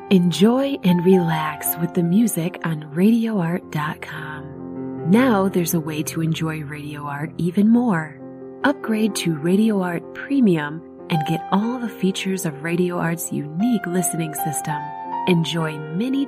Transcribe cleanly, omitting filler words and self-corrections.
Enjoy and relax with the music on RadioArt.com. Now there's a way to enjoy Radio Art even more. Upgrade to Radio Art Premium and get all the features of Radio Art's unique listening system. Enjoy many